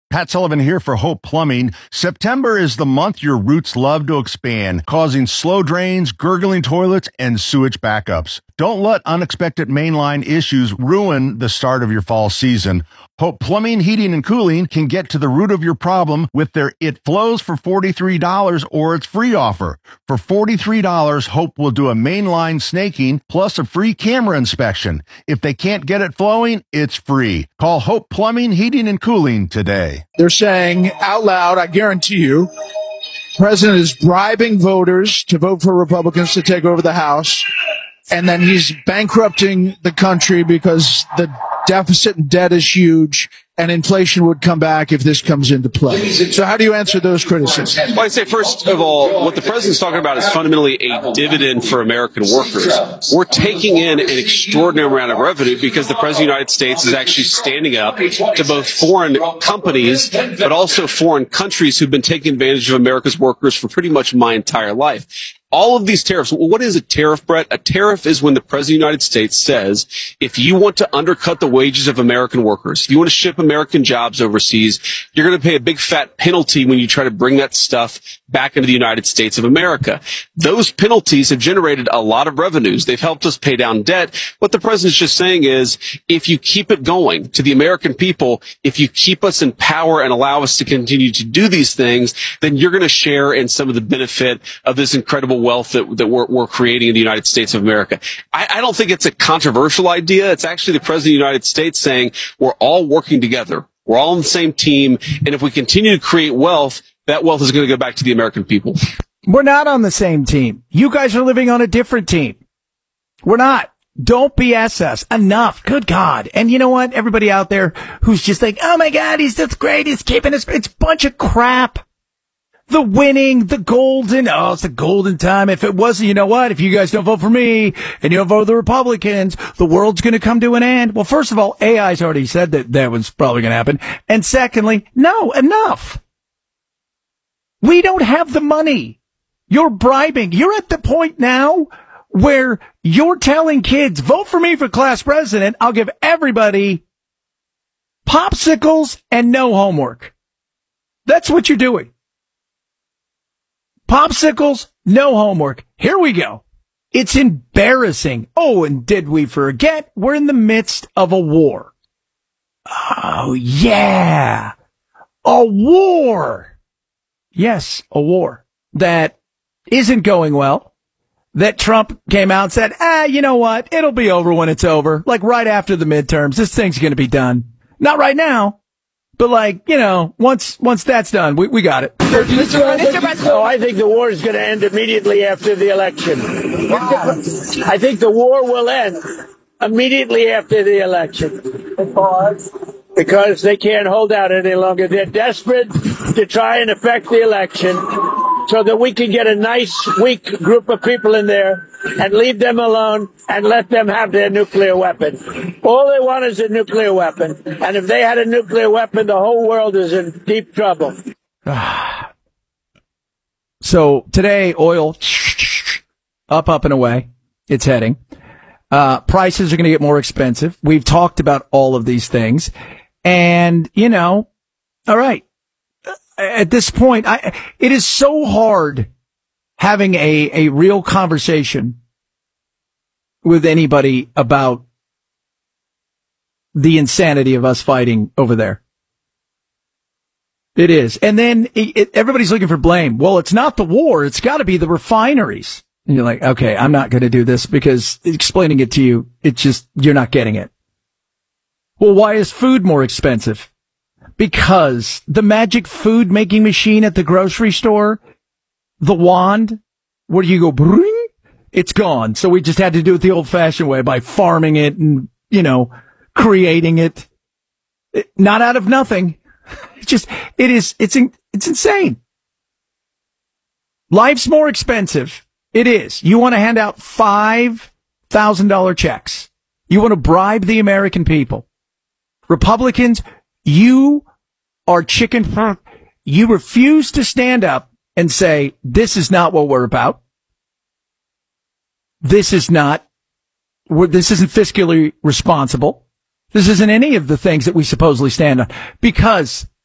Pat Sullivan here for Hope Plumbing. September is the month your roots love to expand, causing slow drains, gurgling toilets, and sewage backups. Don't let unexpected mainline issues ruin the start of your fall season. Hope Plumbing, Heating, and Cooling can get to the root of your problem with their It Flows for $43 or its free offer. For $43, Hope will do a mainline snaking plus a free camera inspection. If they can't get it flowing, it's free. Call Hope Plumbing, Heating, and Cooling today. They're saying out loud, I guarantee you, the president is bribing voters to vote for Republicans to take over the House, and then he's bankrupting the country because the deficit and debt is huge, and inflation would come back if this comes into play. So how do you answer those criticisms? Well, I'd say, first of all, what the president's talking about is fundamentally a dividend for American workers. We're taking in an extraordinary amount of revenue because the president of the United States is actually standing up to both foreign companies, but also foreign countries who've been taking advantage of America's workers for pretty much my entire life. All of these tariffs, what is a tariff, Brett? A tariff is when the president of the United States says, if you want to undercut the wages of American workers, if you want to ship American jobs overseas, you're going to pay a big fat penalty when you try to bring that stuff back into the United States of America. Those penalties have generated a lot of revenues. They've helped us pay down debt. What the president's just saying is, if you keep it going to the American people, if you keep us in power and allow us to continue to do these things, then you're going to share in some of the benefit of this incredible wealth that we're creating in the United States of America. I don't think it's a controversial idea. It's actually the president of the United States saying we're all working together. We're all on the same team. And if we continue to create wealth, that wealth is going to go back to the American people. We're not on the same team. You guys are living on a different team. We're not. Don't BS us. Enough. Good God. And you know what? Everybody out there who's just like, oh my God, he's just great. He's keeping us. It's a bunch of crap. The winning, the golden, it's the golden time. If it wasn't, you know what? If you guys don't vote for me and you don't vote for the Republicans, the world's going to come to an end. Well, first of all, AI's already said that was probably going to happen. And secondly, no, enough. We don't have the money. You're bribing. You're at the point now where you're telling kids, vote for me for class president. I'll give everybody popsicles and no homework. That's what you're doing. Popsicles, no homework. Here we go. It's embarrassing. Oh, and did we forget? We're in the midst of a war. Oh, yeah. A war. Yes, a war that isn't going well. That Trump came out and said, you know what? It'll be over when it's over. Like right after the midterms. This thing's going to be done. Not right now. But once that's done, we got it. Mr. President. Oh, I think the war is going to end immediately after the election. Wow. I think the war will end immediately after the election. Because they can't hold out any longer. They're desperate to try and affect the election so that we can get a nice, weak group of people in there and leave them alone and let them have their nuclear weapon. All they want is a nuclear weapon. And if they had a nuclear weapon, the whole world is in deep trouble. So today, oil up and away. It's heading. Prices are going to get more expensive. We've talked about all of these things. And, all right. At this point, it is so hard having a real conversation with anybody about the insanity of us fighting over there. It is. And then everybody's looking for blame. Well, it's not the war. It's got to be the refineries. And you're like, okay, I'm not going to do this because explaining it to you, you're not getting it. Well, why is food more expensive? Because the magic food making machine at the grocery store, the wand, where you go, bring, it's gone. So we just had to do it the old fashioned way by farming it and, creating it. Not out of nothing. It's insane. Life's more expensive. It is. You want to hand out $5,000 checks. You want to bribe the American people. Republicans, you are chicken. You refuse to stand up and say, this is not what we're about. This isn't fiscally responsible. This isn't any of the things that we supposedly stand on, because